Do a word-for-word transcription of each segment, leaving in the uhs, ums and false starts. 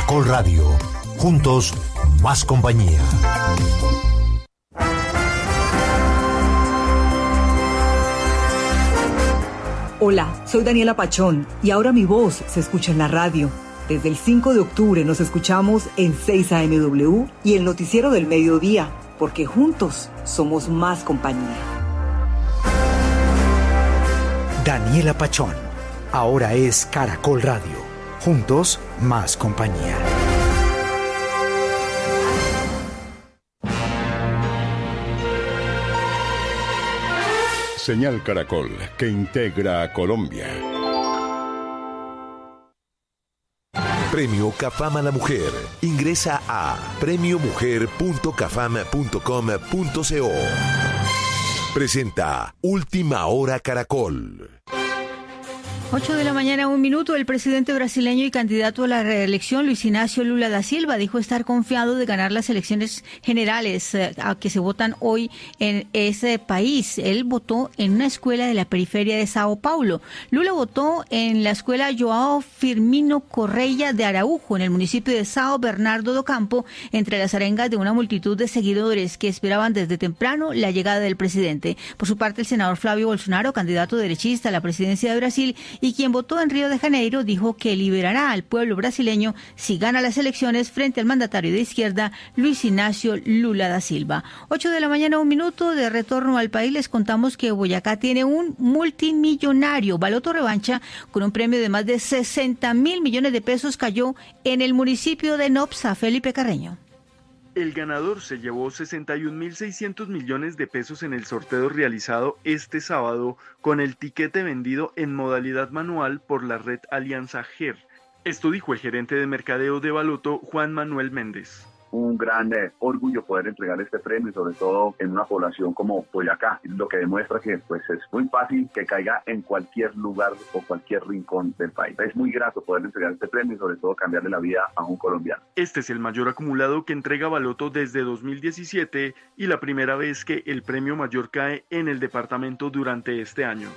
Caracol Radio. Juntos, más compañía. Hola, soy Daniela Pachón y ahora mi voz se escucha en la radio. Desde el cinco de octubre nos escuchamos en seis A M W y el noticiero del mediodía, porque juntos somos más compañía. Daniela Pachón, ahora es Caracol Radio. Juntos, más compañía. Señal Caracol, que integra a Colombia. Premio CAFAM a la Mujer. Ingresa a premio mujer punto cafam punto com punto co. Presenta Última Hora Caracol. ocho de la mañana, un minuto. El presidente brasileño y candidato a la reelección, Luis Ignacio Lula da Silva, dijo estar confiado de ganar las elecciones generales eh, a que se votan hoy en ese país. Él votó en una escuela de la periferia de Sao Paulo. Lula votó en la escuela Joao Firmino Correia de Araujo, en el municipio de Sao Bernardo do Campo, entre las arengas de una multitud de seguidores que esperaban desde temprano la llegada del presidente. Por su parte, el senador Flavio Bolsonaro, candidato derechista a la presidencia de Brasil, y quien votó en Río de Janeiro, dijo que liberará al pueblo brasileño si gana las elecciones frente al mandatario de izquierda, Luis Ignacio Lula da Silva. ocho de la mañana, un minuto. De retorno al país, les contamos que Boyacá tiene un multimillonario baloto revancha con un premio de más de sesenta mil millones de pesos. Cayó en el municipio de Nopsa. Felipe Carreño. El ganador se llevó sesenta y un mil seiscientos millones de pesos en el sorteo realizado este sábado con el tiquete vendido en modalidad manual por la red Alianza G E R. Esto dijo el gerente de mercadeo de Baloto, Juan Manuel Méndez. Un gran eh, orgullo poder entregar este premio, sobre todo en una población como Boyacá, lo que demuestra que pues es muy fácil que caiga en cualquier lugar o cualquier rincón del país. Es muy grato poder entregar este premio y sobre todo cambiarle la vida a un colombiano. Este es el mayor acumulado que entrega Baloto desde dos mil diecisiete y la primera vez que el premio mayor cae en el departamento durante este año.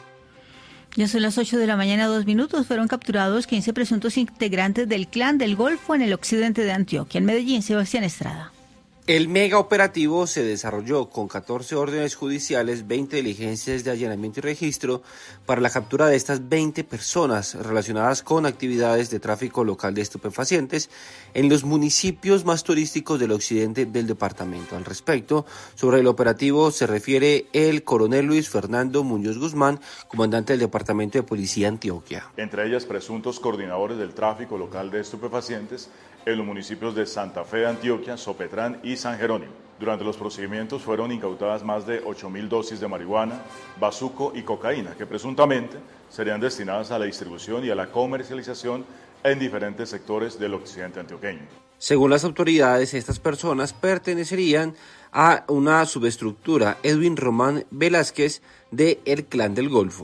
Ya son las ocho de la mañana, dos minutos. Fueron capturados quince presuntos integrantes del Clan del Golfo en el occidente de Antioquia. En Medellín, Sebastián Estrada. El mega operativo se desarrolló con catorce órdenes judiciales, veinte diligencias de allanamiento y registro para la captura de estas veinte personas relacionadas con actividades de tráfico local de estupefacientes en los municipios más turísticos del occidente del departamento. Al respecto, sobre el operativo se refiere el coronel Luis Fernando Muñoz Guzmán, comandante del Departamento de Policía Antioquia. Entre ellas, presuntos coordinadores del tráfico local de estupefacientes en los municipios de Santa Fe de Antioquia, Sopetrán y San Jerónimo. Durante los procedimientos fueron incautadas más de ocho mil dosis de marihuana, bazuco y cocaína, que presuntamente serían destinadas a la distribución y a la comercialización en diferentes sectores del occidente antioqueño. Según las autoridades, estas personas pertenecerían a una subestructura Edwin Román Velázquez de El Clan del Golfo.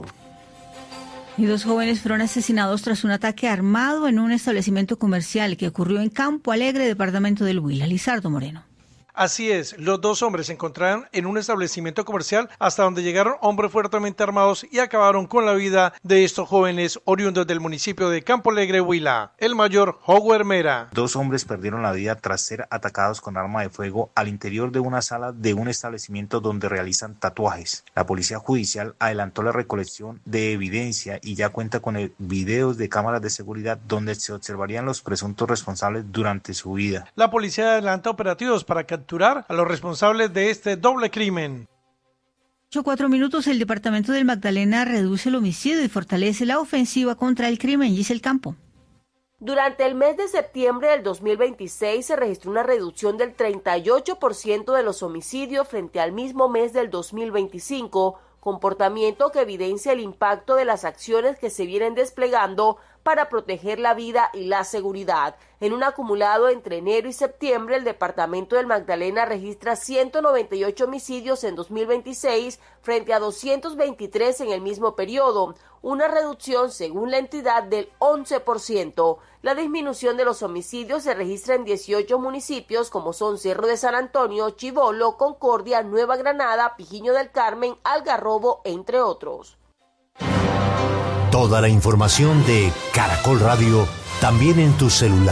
Y dos jóvenes fueron asesinados tras un ataque armado en un establecimiento comercial que ocurrió en Campo Alegre, departamento del Huila. Lizardo Moreno. Así es, los dos hombres se encontraron en un establecimiento comercial hasta donde llegaron hombres fuertemente armados y acabaron con la vida de estos jóvenes oriundos del municipio de Campo Alegre, Huila. El mayor, Howard Mera. Dos hombres perdieron la vida tras ser atacados con arma de fuego al interior de una sala de un establecimiento donde realizan tatuajes. La policía judicial adelantó la recolección de evidencia y ya cuenta con el videos de cámaras de seguridad donde se observarían los presuntos responsables durante su vida. La policía adelanta operativos para capturar a los responsables de este doble crimen. ocho cuatro minutos. El departamento del Magdalena reduce el homicidio y fortalece la ofensiva contra el crimen. Giselle Campo. Durante el mes de septiembre del dos mil veintiséis se registró una reducción del treinta y ocho por ciento de los homicidios frente al mismo mes del dos mil veinticinco, comportamiento que evidencia el impacto de las acciones que se vienen desplegando para proteger la vida y la seguridad. En un acumulado entre enero y septiembre, el departamento del Magdalena registra ciento noventa y ocho homicidios en dos mil veintiséis frente a doscientos veintitrés en el mismo periodo, una reducción según la entidad del once por ciento. La disminución de los homicidios se registra en dieciocho municipios como son Cerro de San Antonio, Chivolo, Concordia, Nueva Granada, Pijiño del Carmen, Algarrobo, entre otros. Toda la información de Caracol Radio también en tu celular.